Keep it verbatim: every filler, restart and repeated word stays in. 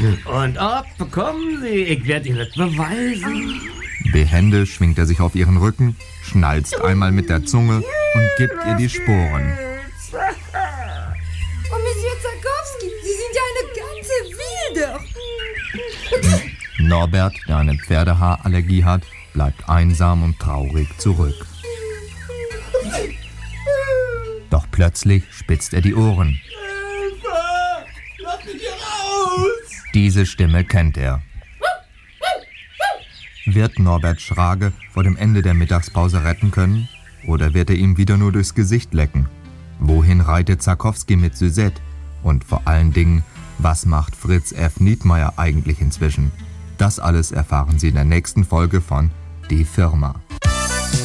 Und ab, kommen Sie, ich werde Ihnen das beweisen. Behende schwingt er sich auf ihren Rücken, schnalzt einmal mit der Zunge und gibt ihr die Sporen. Oh, Monsieur Zarkowski, Sie sind ja eine ganze Wilde. Norbert, der eine Pferdehaarallergie hat, bleibt einsam und traurig zurück. Doch plötzlich spitzt er die Ohren. Hilfe! Lass mich hier raus! Diese Stimme kennt er. Wird Norbert Schrage vor dem Ende der Mittagspause retten können? Oder wird er ihm wieder nur durchs Gesicht lecken? Wohin reitet Zarkowski mit Suzette? Und vor allen Dingen, was macht Fritz F. Niedmeyer eigentlich inzwischen? Das alles erfahren Sie in der nächsten Folge von Die Firma.